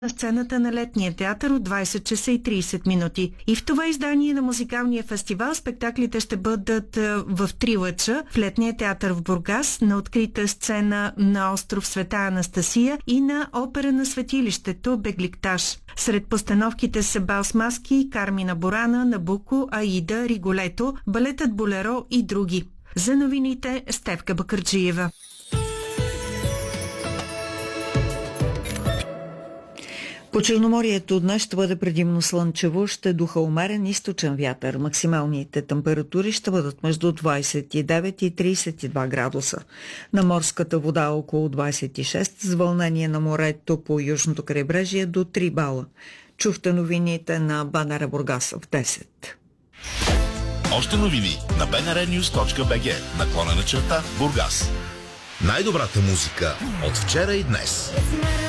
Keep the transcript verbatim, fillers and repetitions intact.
на сцената на Летния театър от двайсет часа и трийсет минути. И в това издание на музикалния фестивал спектаклите ще бъдат в три лъча в Летния театър в Бургас, на открита сцена на остров Света Анастасия и на опера на светилището Бегликташ. Сред постановките са Бал с маски, Кармина Бурана, Набуко, Аида, Риголето, балетът Болеро и други. За новините Стефка Бакърджиева. По Черноморието днес ще бъде предимно слънчево, ще духа умерен източен вятър. Максималните температури ще бъдат между двайсет и девет и трийсет и два градуса. На морската вода около двайсет и шест, с вълнение на морето по южното крайбрежие до три бала. Чухте новините на БНР Бургас в десет. Още новини на би ен ар нюз точка би джи, наклонена черта Бургас. Най-добрата музика от вчера и днес.